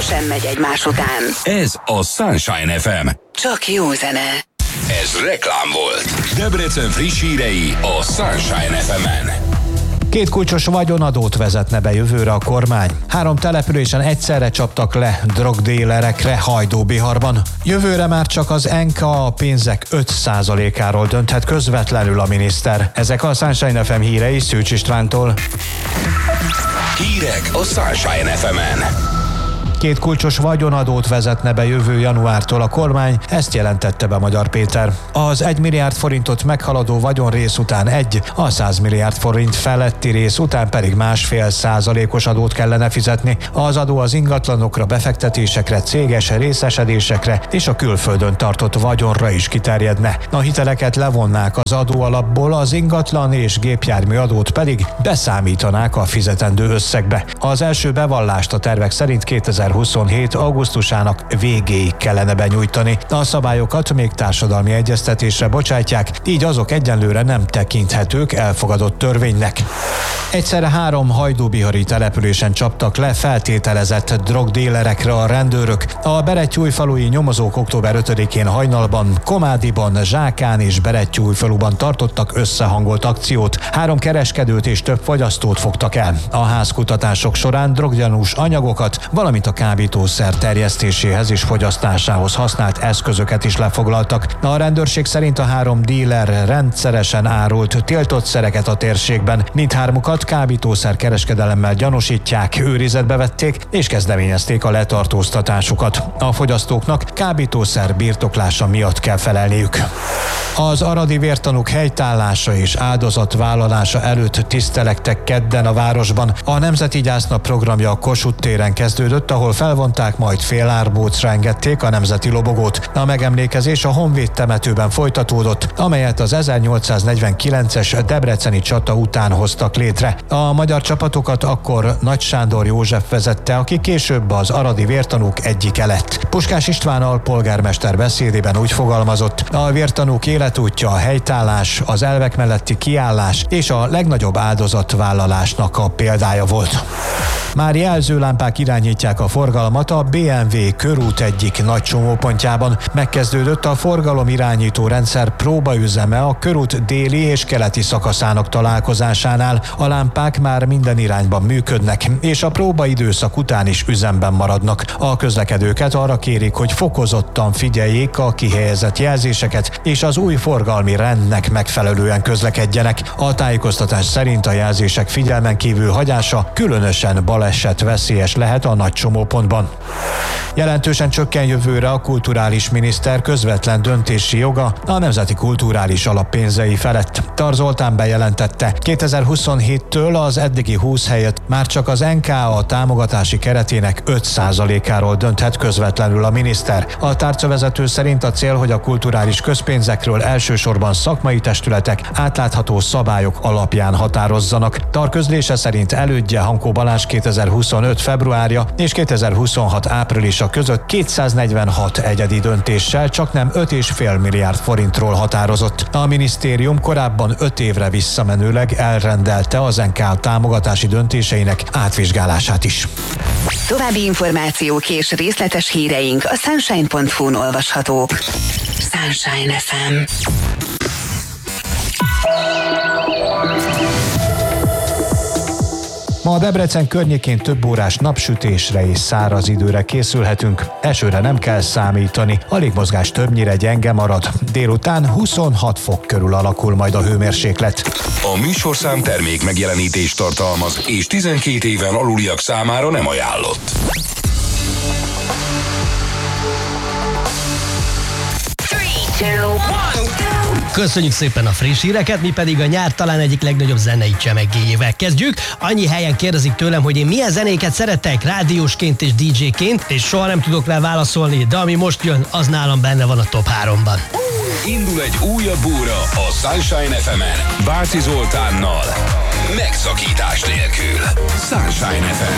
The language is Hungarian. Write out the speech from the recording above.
sem megy egymás után. Ez a Sunshine FM. Csak jó zene. Ez reklám volt. Debrecen friss hírei a Sunshine FM-en. 2 kulcsos vagyonadót vezetne be jövőre a kormány. 3 településen egyszerre csaptak le drogdélerekre Hajdúbiharban. Jövőre már csak az NKA pénzek 5%-áról dönthet közvetlenül a miniszter. Ezek a Sunshine FM hírei Szűcs Istvántól. Hírek a Sunshine FM-en. 2 kulcsos vagyonadót vezetne be jövő januártól a kormány, ezt jelentette be Magyar Péter. Az 1 milliárd forintot meghaladó vagyonrész után a 100 milliárd forint feletti rész után pedig 1,5%-os adót kellene fizetni. Az adó az ingatlanokra, befektetésekre, céges részesedésekre és a külföldön tartott vagyonra is kiterjedne. A hiteleket levonnák az adóalapból, az ingatlan és gépjármű adót pedig beszámítanák a fizetendő összegbe. Az első bevallást a tervek szerint 2027. augusztusának végéig kellene benyújtani. A szabályokat még társadalmi egyeztetésre bocsátják, így azok egyenlőre nem tekinthetők elfogadott törvénynek. Egyszerre 3 hajdúbihari településen csaptak le feltételezett drogdélerekre a rendőrök. A berettyújfalui nyomozók október 5-én hajnalban Komádiban, Zsákán és Berettyújfaluban tartottak összehangolt akciót. 3 kereskedőt és több fogyasztót fogtak el. A házkutatások során droggyanús anyagokat, valamint a kábítószer terjesztéséhez és fogyasztásához használt eszközöket is lefoglaltak. A rendőrség szerint a 3 díler rendszeresen árult tiltott szereket a térségben. Mindhármukat kábítószer kereskedelemmel gyanúsítják, őrizetbe vették és kezdeményezték a letartóztatásukat. A fogyasztóknak kábítószer birtoklása miatt kell felelniük. Az aradi vértanúk helytállása és áldozatvállalása előtt tisztelektek kedden a városban. A Nemzeti Gyásznap programja a Kossuth téren kezdődött, ahol felvonták, majd félárbócra engedték a nemzeti lobogót. A megemlékezés a Honvéd temetőben folytatódott, amelyet az 1849-es debreceni csata után hoztak létre. A magyar csapatokat akkor Nagy Sándor József vezette, aki később az aradi vértanúk egyike lett. Puskás István alpolgármester beszédében úgy fogalmazott: a vértanúk életútja a helytállás, az elvek melletti kiállás és a legnagyobb áldozatvállalásnak a példája volt. Már jelzőlámpák irányítják a forgalmat a BMW körút egyik nagy csomópontjában. Megkezdődött a forgalomirányító rendszer próbaüzeme a körút déli és keleti szakaszának találkozásánál. A lámpák már minden irányban működnek, és a próbaidőszak után is üzemben maradnak. A közlekedőket arra kérik, hogy fokozottan figyeljék a kihelyezett jelzéseket, és az új forgalmi rendnek megfelelően közlekedjenek. A tájékoztatás szerint a jelzések figyelmen kívül hagyása különösen baleset veszélyes lehet a nagy csomópontban. Jelentősen csökken jövőre a kulturális miniszter közvetlen döntési joga a Nemzeti Kulturális Alap pénzei felett. Tar Zoltán bejelentette, 2027-től az eddigi 20 helyett már csak az NKA támogatási keretének 5%-áról dönthet közvetlenül a miniszter. A tárcavezető szerint a cél, hogy a kulturális közpénzekről elsősorban szakmai testületek átlátható szabályok alapján határozzanak. Tar közlése szerint elődje Hankó Balázs 2025 februárja és 2026 áprilisa között 246 egyedi döntéssel csaknem 5,5 milliárd forintról határozott. A minisztérium korábban 5 évre visszamenőleg elrendelte az NKA támogatási döntéseinek átvizsgálását is. További információk és részletes híreink a sunshine.hu-n olvashatók. Sunshine FM. Ma a Debrecen környékén több órás napsütésre és száraz időre készülhetünk. Esőre nem kell számítani, a légmozgás többnyire gyenge marad. Délután 26 fok körül alakul majd a hőmérséklet. A műsorszám termék megjelenítést tartalmaz, és 12 éven aluliak számára nem ajánlott. Köszönjük szépen a friss híreket, mi pedig a nyár talán egyik legnagyobb zenei csemegéjével kezdjük. Annyi helyen kérdezik tőlem, hogy én milyen zenéket szeretek rádiósként és DJ-ként, és soha nem tudok rá válaszolni, de ami most jön, az nálam benne van a top 3-ban. Indul egy újabb óra a Sunshine FM-en Bácsi Zoltánnal. Megszakítás nélkül. Sunshine FM.